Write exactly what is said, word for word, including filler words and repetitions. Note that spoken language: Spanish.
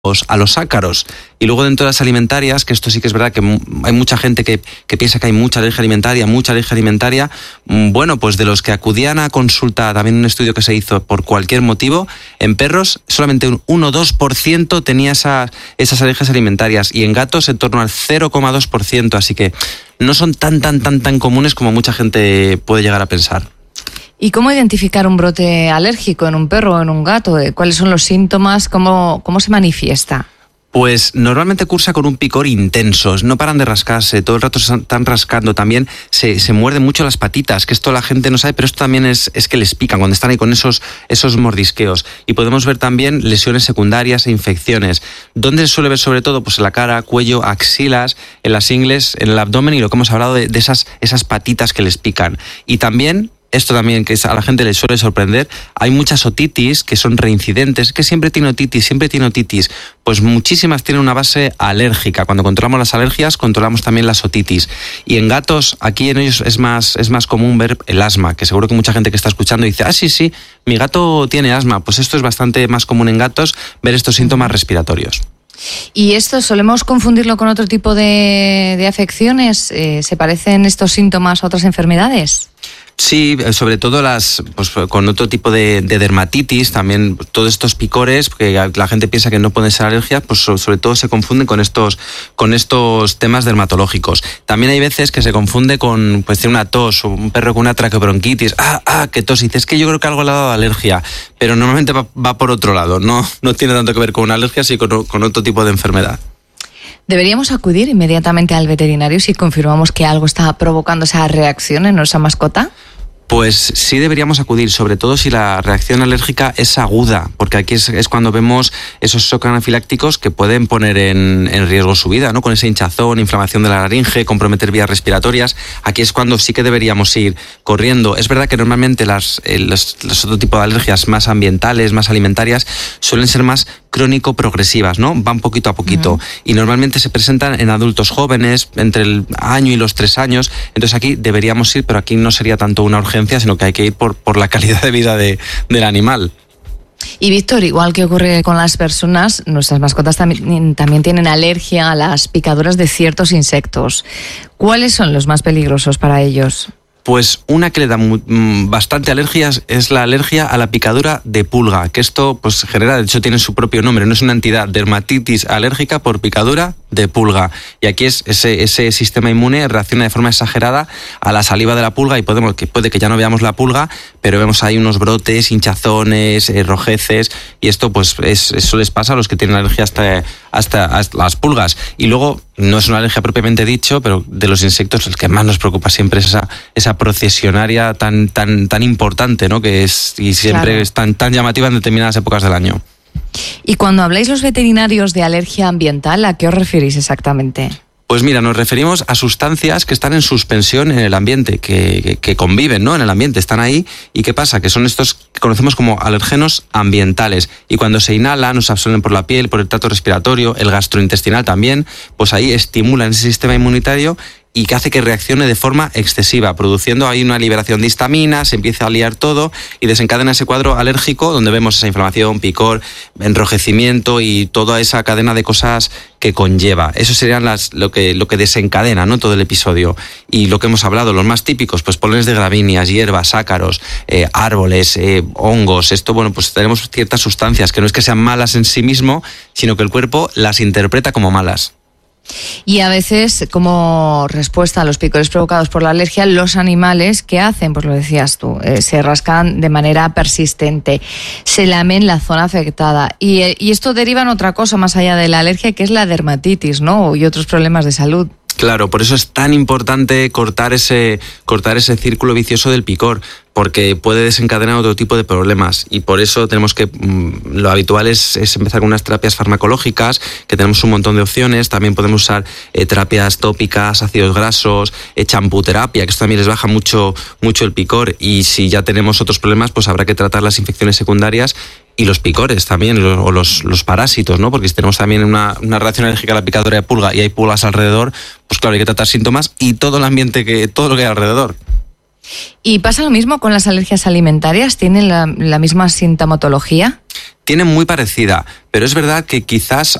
a los ácaros. Y luego dentro de las alimentarias, que esto sí que es verdad que hay mucha gente que, que piensa que hay mucha alergia alimentaria, mucha alergia alimentaria. Bueno, pues de los que acudían a consulta, también un estudio que se hizo por cualquier motivo, en perros solamente un uno o dos por ciento tenía esa, esas alergias alimentarias, y en gatos en torno al cero coma dos por ciento, así que no son tan, tan, tan, tan comunes como mucha gente puede llegar a pensar. ¿Y cómo identificar un brote alérgico en un perro o en un gato? ¿Cuáles son los síntomas? ¿Cómo, cómo se manifiesta? Pues normalmente cursa con un picor intenso, no paran de rascarse, todo el rato se están rascando, también se, se muerden mucho las patitas, que esto la gente no sabe, pero esto también es, es que les pican cuando están ahí con esos, esos mordisqueos. Y podemos ver también lesiones secundarias e infecciones. ¿Dónde se suele ver sobre todo? Pues en la cara, cuello, axilas, en las ingles, en el abdomen, y lo que hemos hablado de, de esas, esas patitas que les pican. Y también... esto también que a la gente le suele sorprender, hay muchas otitis que son reincidentes, que siempre tiene otitis, siempre tiene otitis. Pues muchísimas tienen una base alérgica. Cuando controlamos las alergias, controlamos también las otitis. Y en gatos, aquí en ellos es más, es más común ver el asma, que seguro que mucha gente que está escuchando dice, ah, sí, sí, mi gato tiene asma. Pues esto es bastante más común en gatos, ver estos síntomas respiratorios. ¿Y esto solemos confundirlo con otro tipo de, de afecciones? Eh, ¿Se parecen estos síntomas a otras enfermedades? Sí, sobre todo las, pues, con otro tipo de, de dermatitis, también todos estos picores, porque la gente piensa que no pueden ser alergias, pues sobre todo se confunden con estos, con estos temas dermatológicos. También hay veces que se confunde con, pues, una tos, o un perro con una traqueobronquitis, ah, ah, qué tos, y dices, es que yo creo que algo le ha dado alergia, pero normalmente va, va por otro lado, no, no tiene tanto que ver con una alergia, sino con, con otro tipo de enfermedad. ¿Deberíamos acudir inmediatamente al veterinario si confirmamos que algo está provocando esa reacción en nuestra mascota? Pues sí deberíamos acudir, sobre todo si la reacción alérgica es aguda, porque aquí es, es cuando vemos esos shock anafilácticos que pueden poner en, en riesgo su vida, ¿no? Con esa hinchazón, inflamación de la laringe, comprometer vías respiratorias. Aquí es cuando sí que deberíamos ir corriendo. Es verdad que normalmente las, eh, los, los otro tipo de alergias más ambientales, más alimentarias, suelen ser más crónico-progresivas, ¿no? Van poquito a poquito. Uh-huh. Y normalmente se presentan en adultos jóvenes, entre el año y los tres años. Entonces aquí deberíamos ir, pero aquí no sería tanto una urgencia, sino que hay que ir por, por la calidad de vida de, del animal. Y Víctor, igual que ocurre con las personas, nuestras mascotas también, también tienen alergia a las picaduras de ciertos insectos. ¿Cuáles son los más peligrosos para ellos? Pues una que le da muy, bastante alergias es la alergia a la picadura de pulga, que esto pues genera, de hecho tiene su propio nombre, no es una entidad, dermatitis alérgica por picadura de pulga. Y aquí es ese, ese sistema inmune reacciona de forma exagerada a la saliva de la pulga, y podemos, que puede que ya no veamos la pulga, pero vemos ahí unos brotes, hinchazones, eh, rojeces, y esto pues es, eso les pasa a los que tienen alergia hasta, hasta, hasta las pulgas. Y luego, no es una alergia propiamente dicho, pero de los insectos el que más nos preocupa siempre es esa, esa procesionaria tan, tan, tan importante, ¿no? Que es, y siempre claro, es tan, tan llamativa en determinadas épocas del año. Y cuando habláis los veterinarios de alergia ambiental, ¿a qué os referís exactamente? Pues mira, nos referimos a sustancias que están en suspensión en el ambiente, que, que, que conviven, ¿no? En el ambiente, están ahí. ¿Y qué pasa? Que son estos que conocemos como alergenos ambientales. Y cuando se inhalan, nos absorben por la piel, por el tracto respiratorio, el gastrointestinal también, pues ahí estimulan ese sistema inmunitario y que hace que reaccione de forma excesiva, produciendo ahí una liberación de histamina, se empieza a liar todo y desencadena ese cuadro alérgico donde vemos esa inflamación, picor, enrojecimiento y toda esa cadena de cosas que conlleva. Eso serían las, lo que, lo que desencadena, ¿no? Todo el episodio. Y lo que hemos hablado, los más típicos, pues polenes de gramíneas, hierbas, ácaros, eh, árboles, eh, hongos. Esto, bueno, pues tenemos ciertas sustancias que no es que sean malas en sí mismo, sino que el cuerpo las interpreta como malas. Y a veces, como respuesta a los picores provocados por la alergia, los animales, ¿qué hacen? Pues lo decías tú, eh, se rascan de manera persistente, se lamen la zona afectada. Y, eh, y esto deriva en otra cosa más allá de la alergia, que es la dermatitis, ¿no? Y otros problemas de salud. Claro, por eso es tan importante cortar ese, cortar ese círculo vicioso del picor, porque puede desencadenar otro tipo de problemas, y por eso tenemos que, lo habitual es, es empezar con unas terapias farmacológicas, que tenemos un montón de opciones. También podemos usar eh, terapias tópicas, ácidos grasos, eh, champuterapia, que esto también les baja mucho, mucho el picor, y si ya tenemos otros problemas, pues habrá que tratar las infecciones secundarias y los picores también, o los, los parásitos, ¿no? Porque si tenemos también una, una reacción alérgica a la picadura de pulga y hay pulgas alrededor, pues claro, hay que tratar síntomas y todo el ambiente, que todo lo que hay alrededor. ¿Y pasa lo mismo con las alergias alimentarias? ¿Tienen la, la misma sintomatología? Tienen muy parecida, pero es verdad que quizás